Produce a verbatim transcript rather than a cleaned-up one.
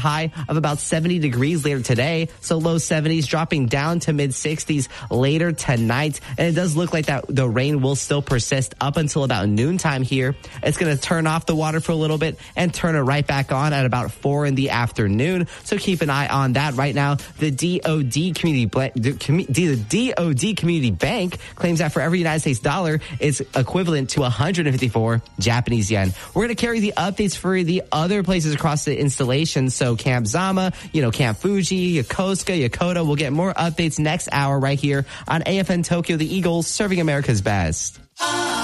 high of about seventy degrees later today. So low seventies dropping down to mid sixties later tonight. And it does look like that the rain will still persist up until about noontime here. It's going to turn off the water for a little bit and turn it right back on at about four in the afternoon. So keep an eye on that. Right now, the D O D Community the D O D Community Bank claims that for every United States dollar, it's equivalent to one hundred fifty-four Japanese yen. We're going to carry the updates for the other places across the installation. So Camp Zama, you know, Camp Fuji, Yokosuka, Yokota. We'll get more updates next hour right here on A F N Tokyo, the Eagles serving America's best.